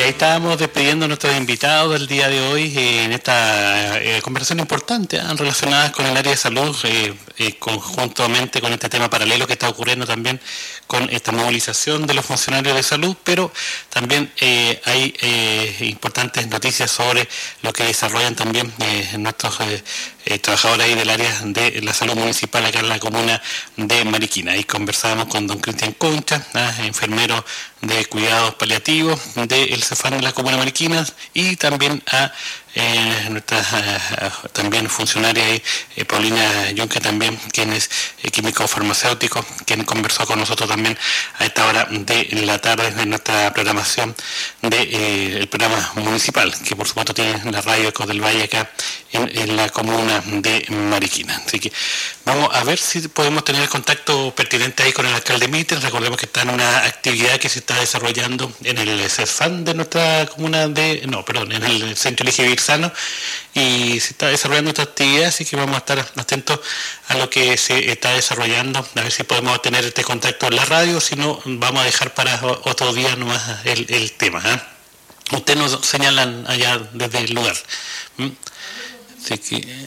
ahí estábamos despidiendo a nuestros invitados del día de hoy en esta conversación importante relacionada con el área de salud, conjuntamente con este tema paralelo que está ocurriendo también con esta movilización de los funcionarios de salud, pero también hay importantes noticias sobre lo que desarrollan también nuestros trabajadores ahí del área de la salud municipal acá en la comuna de Mariquina. Ahí conversábamos con don Cristian Concha, enfermero de cuidados paliativos del CEFAM de la comuna de Mariquina, y también a nuestra también funcionaria ahí, Paulina Yunque, también, quien es químico farmacéutico, quien conversó con nosotros también a esta hora de la tarde en nuestra programación del programa municipal, que por supuesto tiene la radio Ecos del Valle acá en la comuna de Mariquina. Así que vamos a ver si podemos tener el contacto pertinente ahí con el alcalde Mitre. Recordemos que está en una actividad que se está desarrollando en el CEFAM de nuestra comuna en el Centro Elige Vivir Sano, y se está desarrollando esta actividad, así que vamos a estar atentos a lo que se está desarrollando, a ver si podemos tener este contacto en la radio, si no vamos a dejar para otro día nomás el tema. Ustedes nos señalan allá desde el lugar. Así que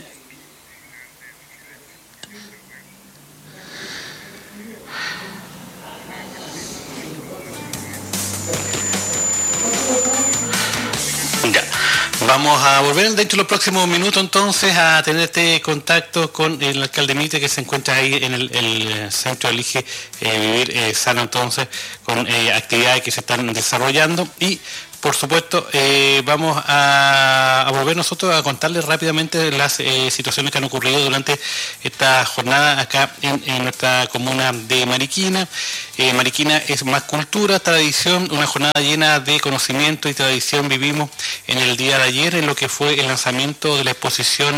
ya, vamos a volver dentro de los próximos minutos entonces a tener este contacto con el alcalde Mitre, que se encuentra ahí en el centro Elige Vivir Sano, entonces con actividades que se están desarrollando. Y por supuesto, vamos a volver nosotros a contarles rápidamente las situaciones que han ocurrido durante esta jornada acá en nuestra comuna de Mariquina. Mariquina es más cultura, tradición, una jornada llena de conocimiento y tradición vivimos en el día de ayer, en lo que fue el lanzamiento de la exposición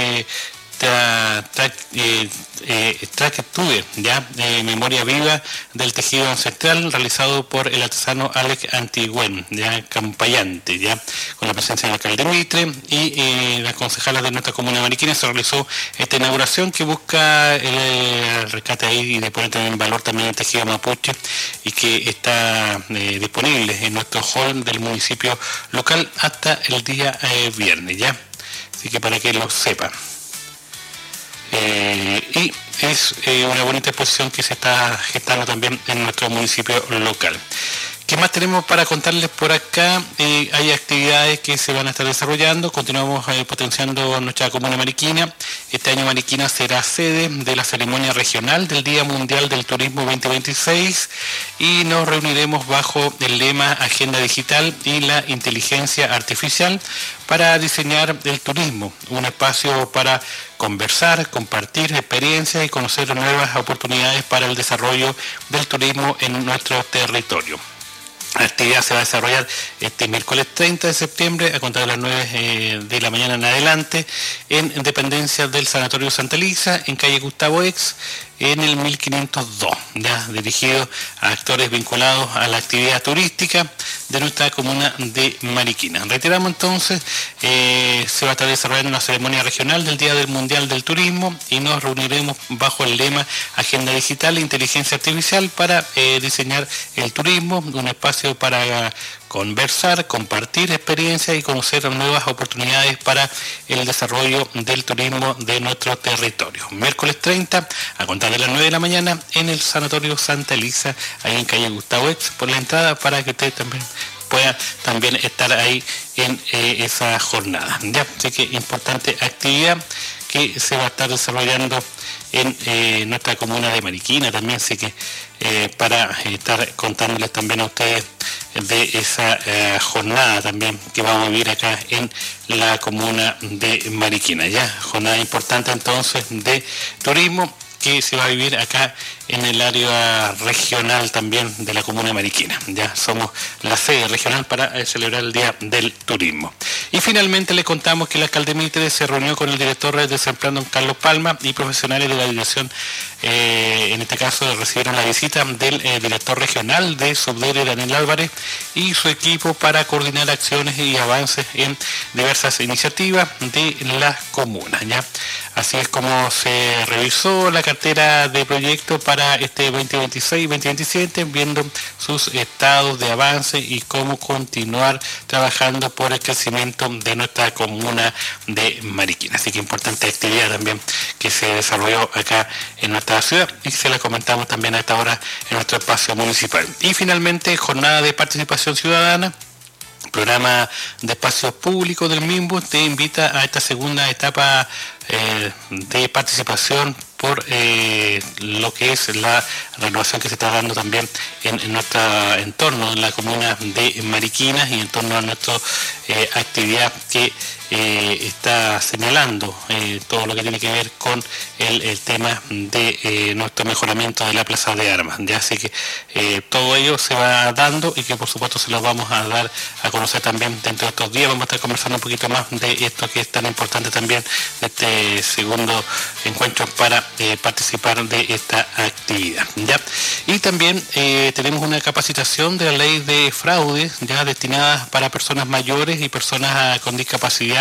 Track Estuve, Memoria Viva del Tejido Ancestral, realizado por el artesano Alex Antigüen, Campayante, con la presencia del alcalde Mitre y las concejalas de nuestra comuna de Mariquina. Se realizó esta inauguración que busca el rescate ahí y de poner también en valor también el tejido mapuche, y que está disponible en nuestro hall del municipio local hasta el día viernes, así que para que lo sepan. Y es una bonita exposición que se está gestando también en nuestro municipio local. ¿Qué más tenemos para contarles por acá? Hay actividades que se van a estar desarrollando. Continuamos potenciando nuestra comuna Mariquina. Este año Mariquina será sede de la ceremonia regional del Día Mundial del Turismo 2026, y nos reuniremos bajo el lema Agenda Digital y la Inteligencia Artificial para diseñar el turismo, un espacio para conversar, compartir experiencias y conocer nuevas oportunidades para el desarrollo del turismo en nuestro territorio. La actividad se va a desarrollar este miércoles 30 de septiembre a contar de las 9 de la mañana en adelante en dependencias del Sanatorio Santa Elisa, en calle Gustavo Ex, en el 1502, dirigido a actores vinculados a la actividad turística de nuestra comuna de Mariquina. Reiteramos entonces, se va a estar desarrollando una ceremonia regional del Día del Mundial del Turismo, y nos reuniremos bajo el lema Agenda Digital e Inteligencia Artificial para diseñar el turismo, un espacio para conversar, compartir experiencias y conocer nuevas oportunidades para el desarrollo del turismo de nuestro territorio. Miércoles 30, a contar de las 9 de la mañana, en el Sanatorio Santa Elisa, ahí en calle Gustavo Ex, por la entrada, para que usted también pueda también estar ahí en esa jornada. Así que importante actividad que se va a estar desarrollando en nuestra comuna de Mariquina también, así que para estar contándoles también a ustedes de esa jornada también que vamos a vivir acá en la comuna de Mariquina. Jornada importante entonces de turismo que se va a vivir acá en el área regional también de la comuna de Mariquina. Somos la sede regional para celebrar el Día del Turismo. Y finalmente le contamos que el alcalde Mitre se reunió con el director de Desempleado, don Carlos Palma, y profesionales de la dirección. En este caso recibieron la visita del director regional de Subdere, Daniel Álvarez, y su equipo para coordinar acciones y avances en diversas iniciativas de las comunas, ¿ya? Así es como se revisó la cartera de proyectos para este 2026-2027, viendo sus estados de avance y cómo continuar trabajando por el crecimiento de nuestra comuna de Mariquina. Así que importante actividad también que se desarrolló acá en nuestra ciudad y se la comentamos también a esta hora en nuestro espacio municipal. Y finalmente, jornada de participación ciudadana. Programa de espacios públicos del MIMBU te invita a esta segunda etapa de participación por lo que es la renovación que se está dando también en nuestro entorno, en la comuna de Mariquinas y en torno a nuestra actividad que está señalando todo lo que tiene que ver con el tema de nuestro mejoramiento de la plaza de armas. Ya así que todo ello se va dando y que por supuesto se los vamos a dar a conocer también dentro de estos días. Vamos a estar conversando un poquito más de esto que es tan importante también, de este segundo encuentro para participar de esta actividad, ¿ya? Y también tenemos una capacitación de la ley de fraude ya destinada para personas mayores y personas con discapacidad.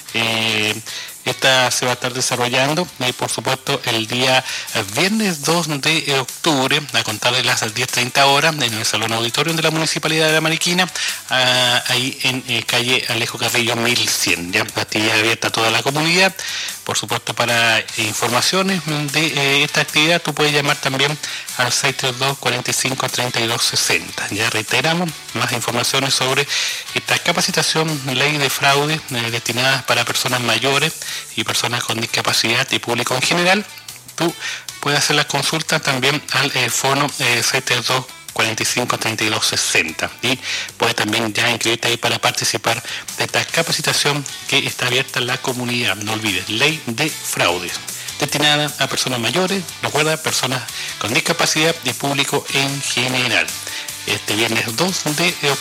Esta se va a estar desarrollando, por supuesto, el día viernes 2 de octubre, a contar de las 10:30 horas, en el Salón Auditorio de la Municipalidad de La Mariquina, ahí en calle Alejo Carrillo 1100. Ya actividad abierta a toda la comunidad. Por supuesto, para informaciones de esta actividad, tú puedes llamar también al 632-45-3260. Ya reiteramos, más informaciones sobre esta capacitación ley de fraude destinada para personas mayores y personas con discapacidad y público en general. Tú puedes hacer las consultas también al fono 632-45-3260 y puedes también ya inscribirte ahí para participar de esta capacitación que está abierta en la comunidad. No olvides, ley de fraudes destinada a personas mayores, recuerda, personas con discapacidad y público en general. Este viernes 2 de octubre